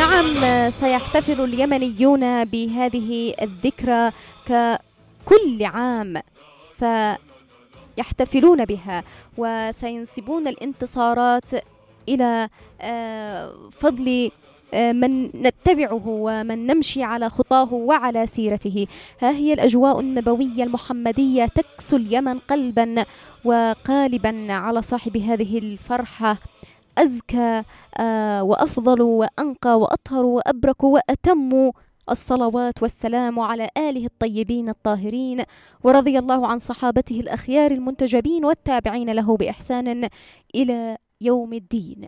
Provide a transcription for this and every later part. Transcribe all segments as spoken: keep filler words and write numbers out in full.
نعم، سيحتفل اليمنيون بهذه الذكرى ككل عام، سيحتفلون بها وسينسبون الانتصارات إلى فضل من نتبعه ومن نمشي على خطاه وعلى سيرته. ها هي الأجواء النبوية المحمدية تكسو اليمن قلبا وقالبا على صاحب هذه الفرحة. أزكى وأفضل وأنقى وأطهر وأبرك وأتم الصلوات والسلام على آله الطيبين الطاهرين، ورضي الله عن صحابته الأخيار المنتجبين والتابعين له بإحسان إلى يوم الدين.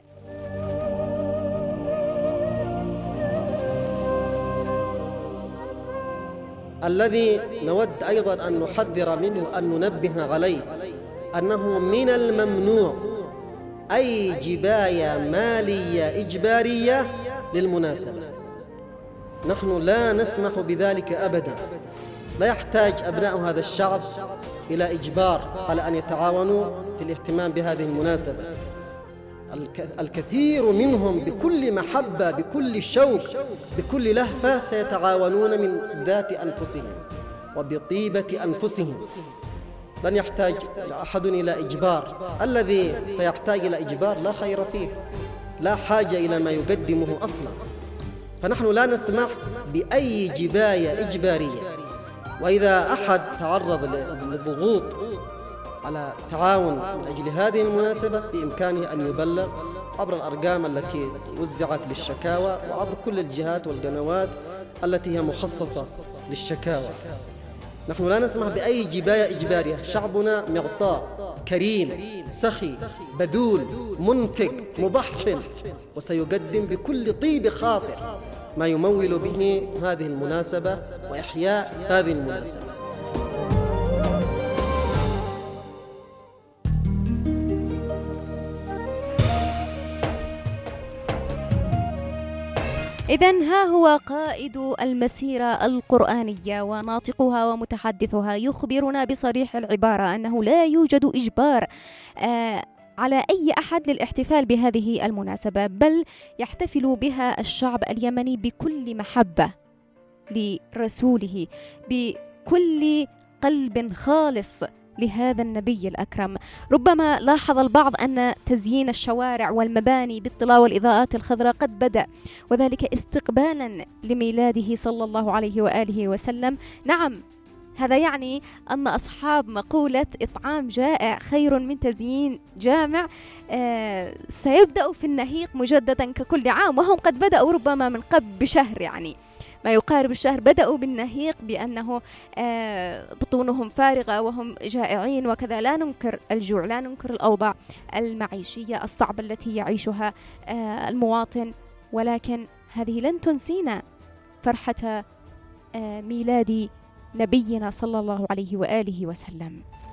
الذي نود أيضا أن نحذر منه، أن ننبه عليه، أنه من الممنوع أي جباية مالية إجبارية للمناسبة. نحن لا نسمح بذلك أبدا. لا يحتاج أبناء هذا الشعب إلى إجبار على أن يتعاونوا في الاهتمام بهذه المناسبة. الكثير منهم بكل محبة، بكل شوق، بكل لهفة سيتعاونون من ذات أنفسهم وبطيبة أنفسهم. لن يحتاج أحد إلى إجبار. الذي سيحتاج إلى إجبار لا خير فيه، لا حاجة إلى ما يقدمه أصلا. فنحن لا نسمح بأي جباية إجبارية. وإذا أحد تعرض للضغوط على تعاون من أجل هذه المناسبة بإمكانه أن يبلغ عبر الأرقام التي وزعت للشكاوى وعبر كل الجهات والقنوات التي هي مخصصة للشكاوى. نحن لا نسمح بأي جباية إجبارية. شعبنا معطاء، كريم، سخي، بذول، منفق، مضحل، وسيقدم بكل طيب خاطر ما يمول به هذه المناسبة وإحياء هذه المناسبة. إذن ها هو قائد المسيرة القرآنية وناطقها ومتحدثها يخبرنا بصريح العبارة أنه لا يوجد إجبار آه على أي أحد للاحتفال بهذه المناسبة، بل يحتفل بها الشعب اليمني بكل محبة لرسوله، بكل قلب خالص لهذا النبي الأكرم. ربما لاحظ البعض أن تزيين الشوارع والمباني بالطلا والإضاءات الخضراء قد بدأ، وذلك استقبالا لميلاده صلى الله عليه وآله وسلم. نعم، هذا يعني أن أصحاب مقولة إطعام جائع خير من تزيين جامع آه سيبدأ في النهيق مجددا ككل عام، وهم قد بدأوا ربما من قبل بشهر، يعني ما يقارب الشهر بدأوا بالنهيق بأنه آه بطونهم فارغة وهم جائعين وكذا. لا ننكر الجوع، لا ننكر الأوضاع المعيشية الصعبة التي يعيشها آه المواطن، ولكن هذه لن تنسينا فرحة آه ميلاد نبينا صلى الله عليه وآله وسلم.